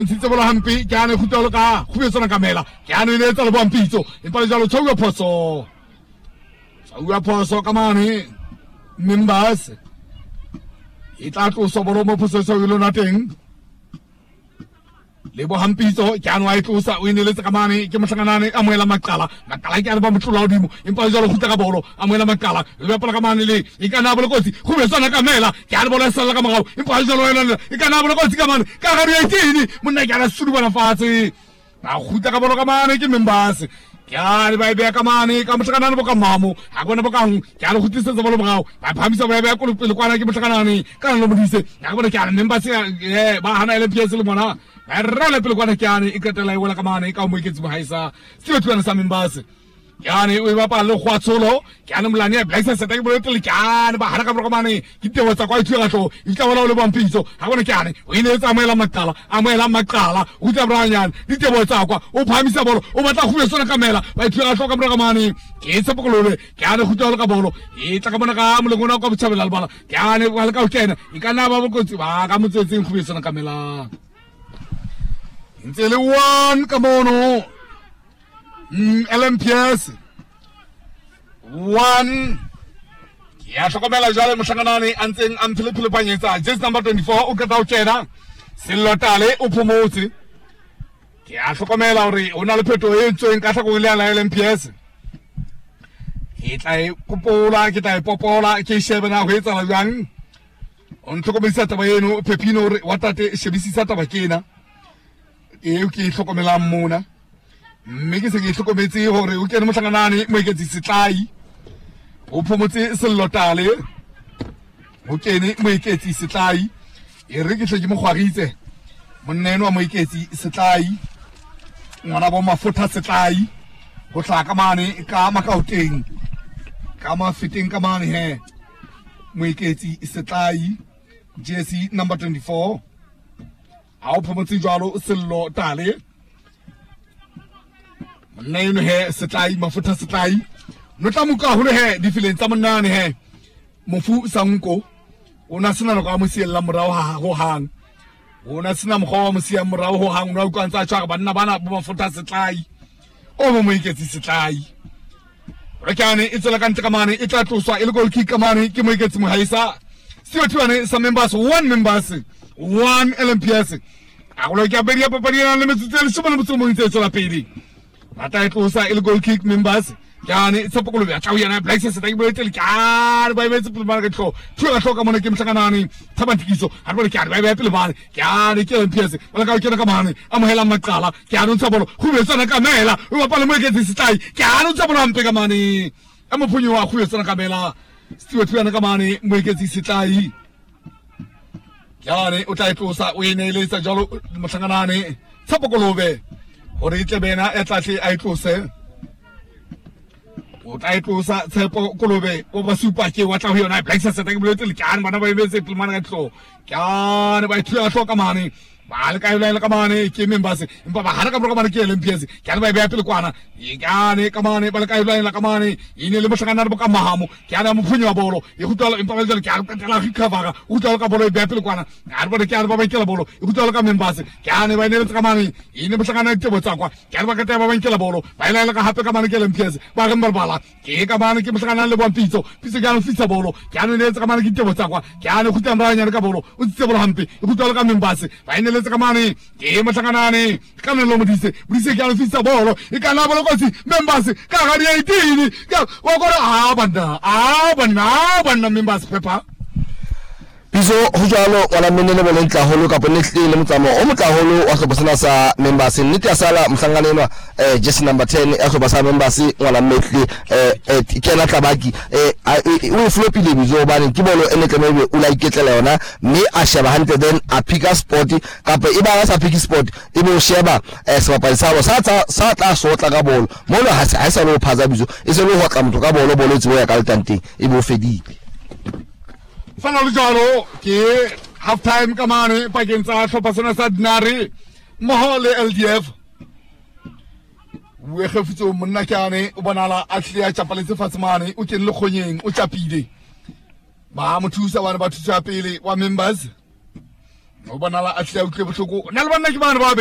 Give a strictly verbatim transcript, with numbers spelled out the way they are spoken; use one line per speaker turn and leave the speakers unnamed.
ntse bola hampe ke ane khutelo ka khubetsana kamela ke ane le tsa le bompitso empa le jalo tshauwa phoso tshauwa phoso ka mane members itla tloso bolo mo phoso sa yilo na teng le bo hampitso ke ane wa itlosa o ineletse ka mane ke mohlanganane amoela maqala maqala ke ane ba motlola odimo empa le jalo khutla ka bolo amoela maqala le bapala ka mane le ikana bolo kotsi khubetsana kamela ke ane bolo sala ka magao empa le jalo ena ikana bolo kotsi ka mane ka ga re itini monna ke ana sulu bana fatse ba khutla ka bolo ka mane ke members ya ba be ka mane ka motlhakanane bo ka mamo ha bona bo ka ng ya le khutisa bolo mogao ba phamisa ba be ka lo pele kwana ke motlhakanane ka lo modise ya bona ke ana members eh ba hana le P S le mona ba rala pele kwana ke ana ikatela iwela ka mane ka mo iketsi ba haisa se tswana sa members yani o ba pa le khwatsolo ke ana molane ya black set ke bo tele ke ana ba hana ka bro ka mane ke tewa tsa kwa ithuga tlo itla bona le bompitso ha bona ke ana o ine tsa moela maqala amoela maqala o tla branyana di tewa tsa kwa o phamisa bolo o batla go besona kamela ba ithuga tlo ka bro ka mane ke se pokolole ke ana go tla ka bolo e tla ka bona ka molengona kwa botšhabela le bala ke ana ba le ka o kena ikana ba bokotsi ba ka motsetseng go besona kamela ntse le one ka mono Mm, L M P S one ya hlokomela jale mohlanganane a ntseng a mphelephele panyetsa jersey number twenty-four o ka tao tjena Selotale o phomotse ke a hlokomela hore o na le pheto e ntsweng ka tlhakong le ya L M P S e tla e kopola ke tla e popola ke shebe na ho etsa jwang o ntlhokomedisa taba eno Pepino hore wa tate shebisisa taba kena e o ke hlokomela mona mme ke se ke hlokometse hore o kene mohlanganane mo iketsi setlai o phomotse Selotale o kene mo iketsi setlai e re ke hle ke mo khwaritse monneno wa mo iketsi setlai ngwana bo mafotha setlai go tla ka mane ka makauteng ka ma fitting ka mane he mo iketsi setlai jersey number twenty-four a o phomotse jwalo Selotale nne he setlai mafutha setlai no tla muka hole he difileng tsa monane he mofu sanko ona sena no ka mo siela morao ha ho hang ona sena mo go mo sia morao ho hang no ka ntsa tshwa banna bana bo mafutha setlai o mo mo iketsi setlai re kane e tsela ka ntse ka mane e tla tloswa e le goal kick ka mane ke mo iketsi mo haisa se tswane sa members one members one L M P S a go lo ke a beria papadi le metsotso le shebana botso mo ntse tsela pedi ata tlosa ile goal kick members yani tsapokolo ya tshau yana black set ke boetse le ka ba ibetse pele ba ke tlo tlo ka ka mona ke mhlanganane thabantikiso ha bona ke a ba ba pele ba yani ke L M P S ba ka ke ka mane amohela maqala ke a ntsa bolo go betsana ka mela o ba pala mo ke tsi setai ke a ntsa bolo ampe ka mane a mo phonyo wa go betsana ka mela stiwe tswana ka mane mo ke tsi setai yani o tla tlosa o ene le tsa jalo mhlanganane tsapokolo be hore itle bena e tlatle a itlose o tla itlosa tshepo kolobe o ba supa ke wa tla ho yona black set ke boletse le kana bana ba ibetse plmana ka tlo kana ba ithuya hloka mane ba le ka ile ka mane ke members empa ba hana ka bro ka mane ke L M P S kana ba ba pele kwana e kana ka mane ba le ka ile ka mane ine le mohlakana bo ka mahamo kana mo phunyo wa bolo e gutala empa ba le ka ka tla recover o tla ka bolo e ba pele kwana a re bona ke a ba ba ke la bolo e gutala ka members kana ba ine le ka mane ine mohlakana ke botsa kwa kana ba ka tla ba ba ke la bolo ba ile ka hape ka mane ke L M P S ba ga mbala ke ka mane ke mohlakana le bompitso pitso kana fitsa bolo kana ne ka mane ke te botsa kwa kana go tsamaya ka bolo o tse bolo hampe e gutala ka members ba ine le ka mane ke mohlanganane ka ne lo modise modise ke a fitsa bolo e kana bolo ko members ka ga di eighteen ka wa go a bana a bana bana members pepper
biso ho jalo wala menele bo lentla holo ka bontle le motsamo o motlaholo wa hlobosana sa members nnete ya sala mhlanganenwa eh jersey number ten a hlobasa members wala metle eh kena tlabaki eh o flopile biso bane ke bolo ene tlemebe o la iketlela yona mme a sheba hantle then a pick a sport kapa e ba sa pick sport e bo sheba eh sebapadi sa bo sa tsa sa tla sotla ka bolo molo ha sa sa lo phaza biso e se lo ho tla motho ka bolo bolo tse ya ka letanteng e bo fedile
fana le jalo ke half time ka mane pakeng tsa hlopha sena sa Dinare mmoho le L D F we khefitso monna kyane o bonala a tle a tshapaletse fatsemane o kene le khonyeng o tshapile ba mo thusa bana ba thusa pele wa members o bonala a tle a utlwe bohloko na le banna ke bana ba